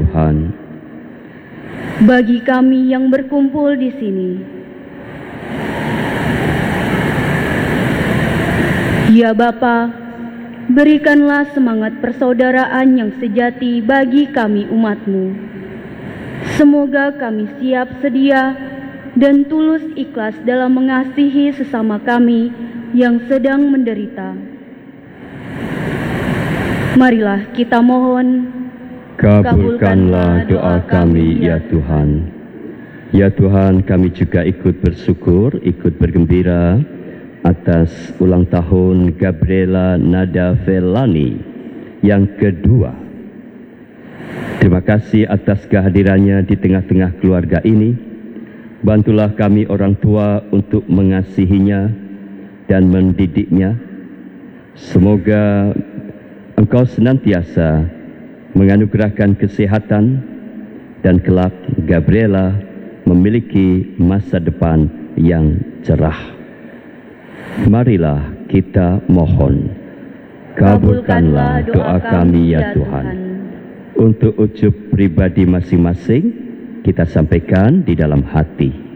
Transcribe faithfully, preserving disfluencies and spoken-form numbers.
Tuhan. Bagi kami yang berkumpul di sini, ya Bapa, berikanlah semangat persaudaraan yang sejati bagi kami umat-Mu. Semoga kami siap sedia dan tulus ikhlas dalam mengasihi sesama kami yang sedang menderita. Marilah kita mohon, kabulkanlah doa kami ya Tuhan. Ya Tuhan, kami juga ikut bersyukur, ikut bergembira atas ulang tahun Gabriela Nada Velani yang kedua. Terima kasih atas kehadirannya di tengah-tengah keluarga ini. Bantulah kami orang tua untuk mengasihinya dan mendidiknya. Semoga Engkau senantiasa menganugerahkan kesehatan dan kelak Gabriela memiliki masa depan yang cerah. Marilah kita mohon, kabulkanlah doa kami ya Tuhan. Untuk ujub pribadi masing-masing, kita sampaikan di dalam hati.